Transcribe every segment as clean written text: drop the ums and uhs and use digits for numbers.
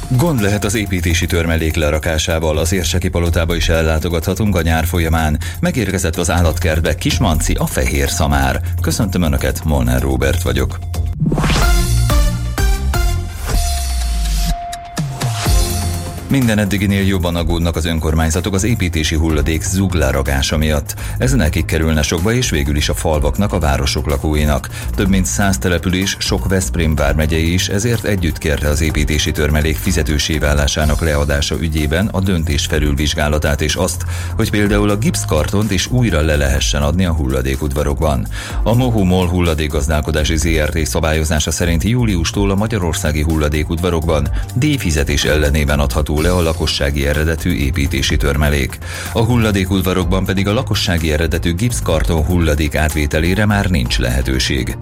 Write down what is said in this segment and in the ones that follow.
Gond lehet az építési törmelék lerakásával, az Érseki palotába is ellátogathatunk a nyár folyamán. Megérkezett az állatkertbe Kismanci, a fehér szamár. Köszöntöm Önöket, Molnár Róbert vagyok. Minden eddiginél jobban aggódnak az önkormányzatok az építési hulladék zuglaragása miatt. Ez nekik kerülne sokba, és végül is a falvaknak, a városok lakóinak. Több mint 100 település, sok Veszprém vármegyei is ezért együtt kérte az építési törmelék fizetőssé válásának leadása ügyében a döntés felülvizsgálatát és azt, hogy például a gipszkartont is újra le lehessen adni a hulladékudvarokban. A Mohu-MOL hulladékgazdálkodási ZRT szabályozása szerint júliustól a magyarországi hulladékudvarokban díjfizetés ellenében adható le a lakossági eredetű építési törmelék. A hulladékudvarokban pedig a lakossági eredetű gipszkarton hulladék átvételére már nincs lehetőség.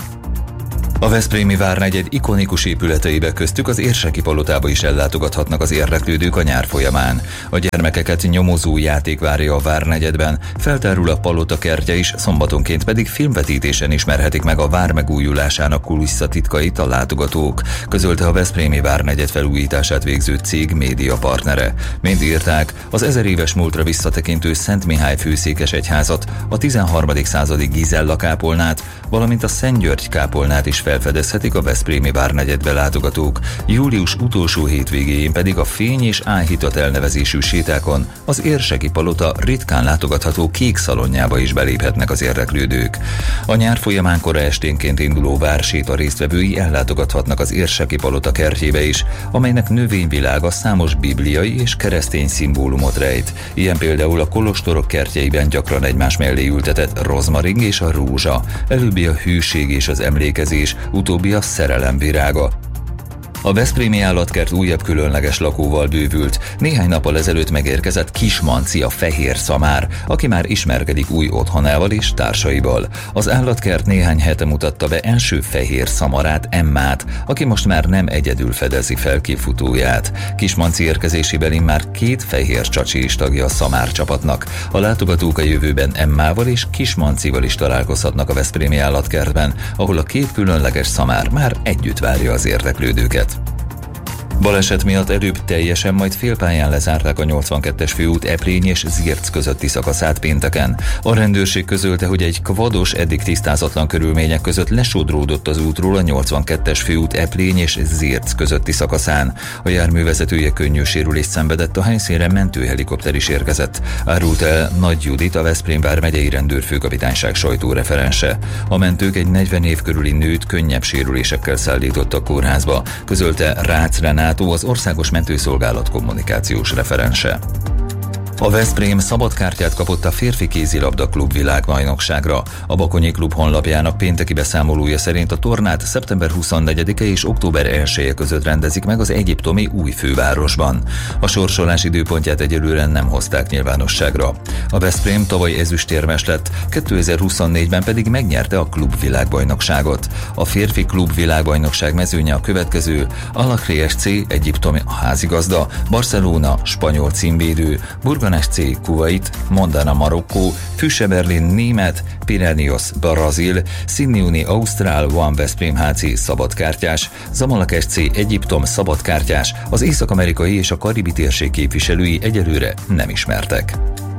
A veszprémi várnegyed ikonikus épületeibe, köztük az Érseki palotába is ellátogathatnak az érdeklődők a nyár folyamán. A gyermekeket nyomozó játék várja a várnegyedben, feltárul a palota kertje is, szombatonként pedig filmvetítésen ismerhetik meg a vár megújulásának kulisszatitkait a látogatók, közölte a veszprémi várnegyed felújítását végző cég média partnere. Mint írták, az 1000 éves múltra visszatekintő Szent Mihály főszékes egyházat, a 13. századi Gizella kápolnát, valamint a Szent György kápolnát is felfedezhetik a veszprémi várnegyedbe látogatók, július utolsó hétvégéjén pedig a Fény és Áhítat elnevezésű sétákon az Érseki palota ritkán látogatható kék szalonjába is beléphetnek az érdeklődők. A nyár folyamán kora esténként induló várséta résztvevői ellátogathatnak az Érseki palota kertjébe is, amelynek növényvilága számos bibliai és keresztény szimbólumot rejt. Ilyen például a kolostorok kertjeiben gyakran egymás mellé ültetett rozmaring és a rózsa, előbbi a hűség és az emlékezés, utóbbi a szerelem virága. A veszprémi állatkert újabb különleges lakóval bővült. Néhány nappal ezelőtt megérkezett Kismanci, a fehér szamár, aki már ismerkedik új otthonával és társaival. Az állatkert néhány hete mutatta be első fehér szamarát, Emmát, aki most már nem egyedül fedezi fel kifutóját. Kismanci érkezésével már 2 fehér csacsi is tagja a szamár csapatnak. A látogatók a jövőben Emmával és Kismancival is találkozhatnak a veszprémi állatkertben, ahol a 2 különleges szamár már együtt várja az érdeklődőket. Baleset miatt előbb teljesen, majd félpályán lezárták a 82-es főút Eprény és Zirc közötti szakaszát pénteken. A rendőrség közölte, hogy egy kvados, eddig tisztázatlan körülmények között lesodródott az útról a 82-es főút Eprény és Zirc közötti szakaszán. A járművezetője könnyű sérülést szenvedett, a helyszínre mentőhelikopter is érkezett, árult el Nagy Judit, a Veszprém vármegyei rendőrfőkapitányság sajtóreferense. A mentők egy 40 év körüli nőt könnyebb sérülésekkel szállítottak kórházba, közölte Rácz Renát, az Országos Mentőszolgálat kommunikációs referense. A Veszprém szabadkártyát kapott a férfi kézilabda klub világbajnokságra. A Bakonyi klub honlapjának pénteki beszámolója szerint a tornát szeptember 24-e és október 1-e között rendezik meg az egyiptomi új fővárosban. A sorsolás időpontját egyelőre nem hozták nyilvánosságra. A Veszprém tavaly ezüstérmes lett, 2024-ben pedig megnyerte a klub világbajnokságot. A férfi klub világbajnokság mezőnye a következő: Al-Ahly SC, egyiptomi házigazda, Barcelona, spanyol címvédő, Burgan SC Kuwait, Mondana Marokkó, Füsse Berlin német, Piraeus Brazil, Simeone Ausztrál, One Veszprém HC szabadkártyás, Zamalek SC Egyiptom szabadkártyás, az észak-amerikai és a karibi térség képviselői egyelőre nem ismertek.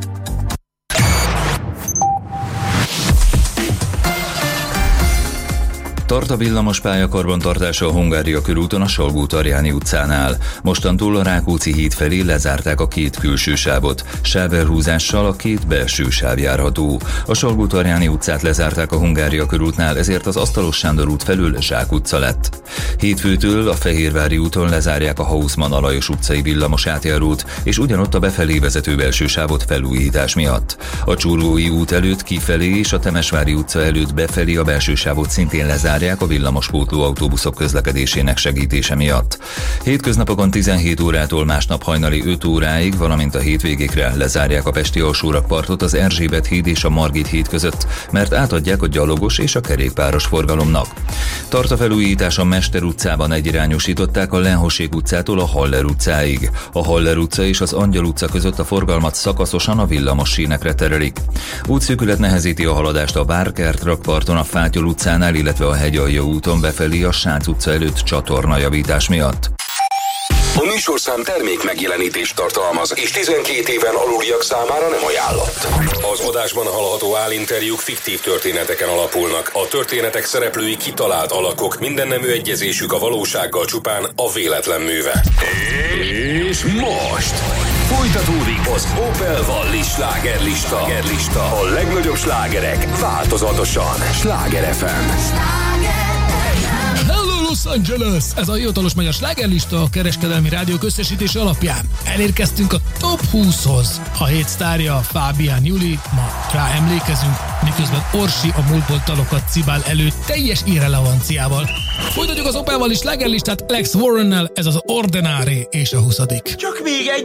Tart a villamospálya karbantartása a Hungária körúton a Salgó-Tarjáni utcánál. Mostantól a Rákóczi híd felé lezárták a 2 külső sávot, sávelhúzással a 2 belső sáv járható. A Salgó-Tarjáni utcát lezárták a Hungária körútnál, ezért az Asztalos Sándor út felül Zsák utca lett. Hétfőtől a Fehérvári úton lezárják a Hausmann Alajos utcai villamos átjárót, és ugyanott a befelé vezető belső sávot felújítás miatt. A Csurgói út előtt kifelé és a Temesvári utca előtt befelé a belső sávot szintén lezárják a villamospótló autóbuszok közlekedésének segítése miatt. Hétköznapokon 17 órától másnap hajnali 5 óráig, valamint a hétvégékre lezárják a pesti alsórakpartot az Erzsébet híd és a Margit híd között, mert átadják a gyalogos és a kerékpáros forgalomnak. Tart a felújítás a Mester utcában, egyirányosították a Lenhosség utcától a Haller utcáig. A Haller utca és az Angyal utca között a forgalmat szakaszosan a villamos sínekre terelik. Útszűkület nehezíti a haladást a Várkert rakparton, a Fátyol utcánál, illetve a Hegyalja úton befelé a Sánc utca előtt csatornajavítás miatt. A műsorszám termék megjelenítést tartalmaz, és 12 éven aluliak számára nem ajánlott. Az adásban hallható állinterjúk fiktív történeteken alapulnak. A történetek szereplői kitalált alakok, minden nemű egyezésük a valósággal csupán a véletlen műve. És most folytatódik az Opel Wallis slágerlista. A legnagyobb slágerek változatosan. Sláger FM. Hello Los Angeles! Ez a hivatalos magyar slágerlista a kereskedelmi rádiók összesítése alapján. Elérkeztünk a Top 20-hoz. A hét sztárja Fábián Juli, ma rá emlékezünk, miközben Orsi a múltból dalokat cibál elő teljes irrelevanciával. Folytatjuk az Opel Wallis slágerlistát Lex Warrennel, ez az Ordinary és a 20. Csak még egy